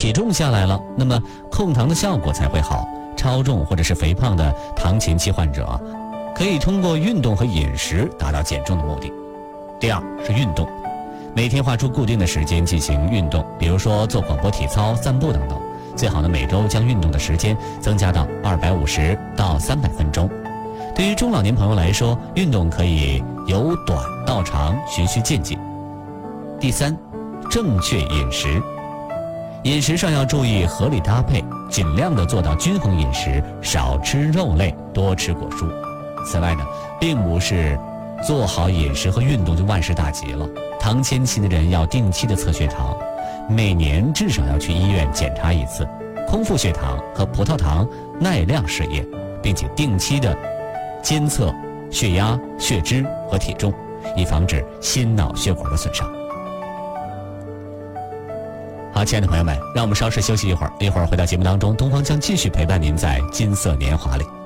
体重下来了，那么控糖的效果才会好。超重或者是肥胖的糖前期患者可以通过运动和饮食达到减重的目的。第二是运动，每天划出固定的时间进行运动，比如说做广播体操、散步等等。最好呢，每周将运动的时间增加到250到300分钟。对于中老年朋友来说，运动可以由短到长，循序渐进。第三，正确饮食。饮食上要注意合理搭配，尽量的做到均衡饮食，少吃肉类，多吃果蔬。此外呢，并不是做好饮食和运动就万事大吉了。糖前期的人要定期的测血糖，每年至少要去医院检查一次，空腹血糖和葡萄糖耐量试验，并且定期的监测血压、血脂和体重，以防止心脑血管的损伤。好，亲爱的朋友们，让我们稍事休息一会儿，回到节目当中，东方将继续陪伴您在金色年华里。